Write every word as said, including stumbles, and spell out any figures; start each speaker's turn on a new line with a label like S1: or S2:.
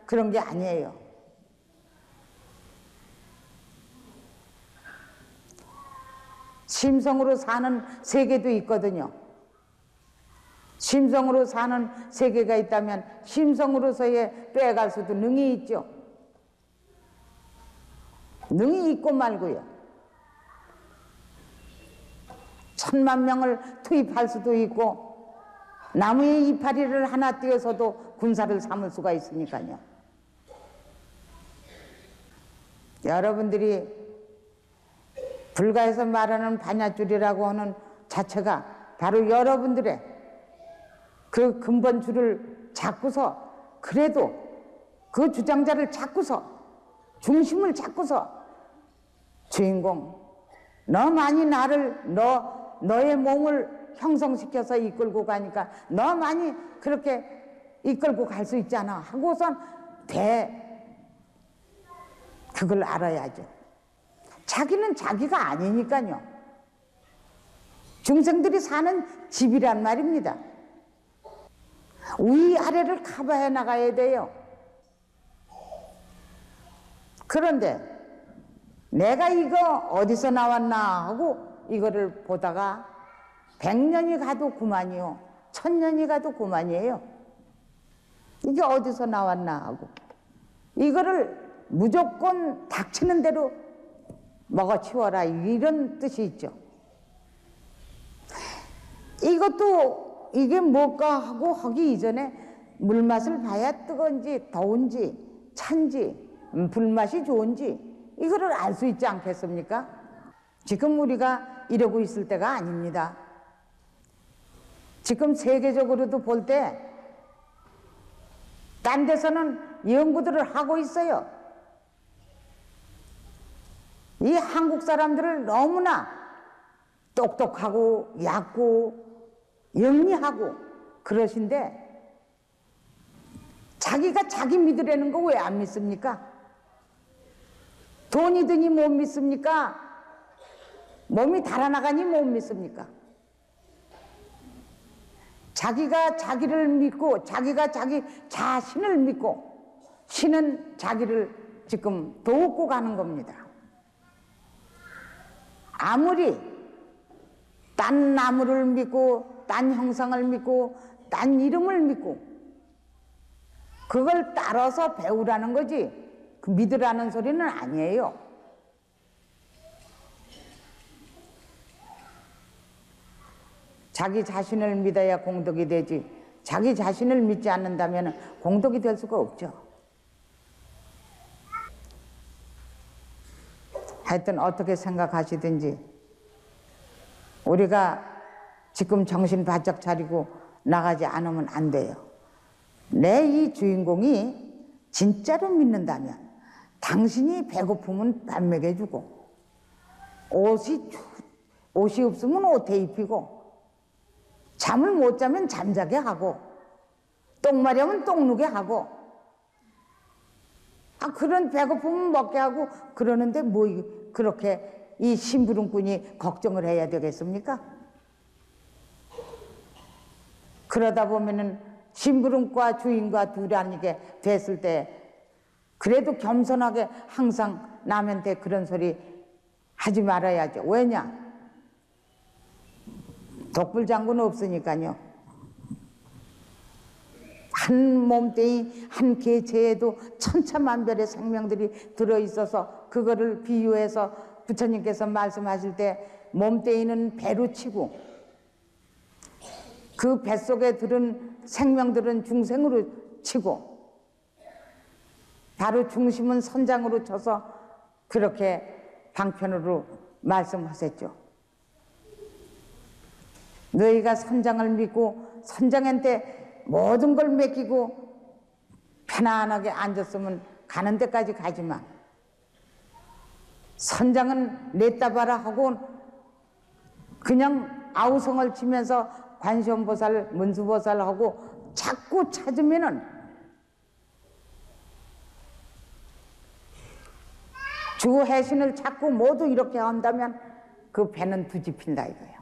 S1: 그런 게 아니에요. 심성으로 사는 세계도 있거든요. 심성으로 사는 세계가 있다면 심성으로서의 빼갈 수도 능이 있죠. 능이 있고 말고요. 천만 명을 투입할 수도 있고 나무의 이파리를 하나 띄어서도 군사를 삼을 수가 있으니까요. 여러분들이 불가에서 말하는 반야줄이라고 하는 자체가 바로 여러분들의 그 근본줄을 잡고서, 그래도 그 주장자를 잡고서, 중심을 잡고서, 주인공 너만이 나를, 너, 너의 몸을 형성시켜서 이끌고 가니까 너만이 그렇게 이끌고 갈 수 있잖아 하고선 돼. 그걸 알아야죠. 자기는 자기가 아니니까요. 중생들이 사는 집이란 말입니다. 위아래를 커버해 나가야 돼요. 그런데 내가 이거 어디서 나왔나 하고 이거를 보다가 백년이 가도 그만이요, 천년이 가도 그만이에요. 이게 어디서 나왔나 하고 이거를 무조건 닥치는 대로 먹어치워라, 이런 뜻이 있죠. 이것도 이게 뭘까 하고 하기 이전에 물맛을 봐야 뜨거운지 더운지 찬지 불맛이 좋은지 이거를 알 수 있지 않겠습니까? 지금 우리가 이러고 있을 때가 아닙니다. 지금 세계적으로도 볼 때 딴 데서는 연구들을 하고 있어요. 이 한국 사람들을 너무나 똑똑하고 얕고 영리하고 그러신데 자기가 자기 믿으라는 거 왜 안 믿습니까? 돈이 드니 못 믿습니까? 몸이 달아나가니 못 믿습니까? 자기가 자기를 믿고 자기가 자기 자신을 믿고 신은 자기를 지금 돕고 가는 겁니다. 아무리 딴 나무를 믿고 딴 형상을 믿고 딴 이름을 믿고 그걸 따라서 배우라는 거지 그 믿으라는 소리는 아니에요. 자기 자신을 믿어야 공덕이 되지 자기 자신을 믿지 않는다면 공덕이 될 수가 없죠. 하여튼 어떻게 생각하시든지 우리가 지금 정신 바짝 차리고 나가지 않으면 안 돼요. 내 이 주인공이 진짜로 믿는다면 당신이 배고프면 밥 먹여주고 옷이, 옷이 없으면 옷에 입히고 잠을 못 자면 잠자게 하고 똥 마려면 똥 누게 하고 아 그런 배고프면 먹게 하고 그러는데 뭐 그렇게 이 심부름꾼이 걱정을 해야 되겠습니까? 그러다 보면은 심부름과 주인과 둘이 아니게 됐을 때 그래도 겸손하게 항상 남한테 그런 소리 하지 말아야죠. 왜냐? 독불장군 없으니까요. 한 몸뚱이 한 개체에도 천차만별의 생명들이 들어있어서 그거를 비유해서 부처님께서 말씀하실 때 몸뚱이는 배로 치고 그 뱃속에 들은 생명들은 중생으로 치고 바로 중심은 선장으로 쳐서 그렇게 방편으로 말씀하셨죠. 너희가 선장을 믿고 선장한테 모든 걸 맡기고 편안하게 앉았으면 가는 데까지 가지만 선장은 냈다 봐라 하고 그냥 아우성을 치면서 관세음보살, 문수보살하고 자꾸 찾으면은 주 해신을 찾고 모두 이렇게 한다면 그 배는 뒤집힌다 이거야.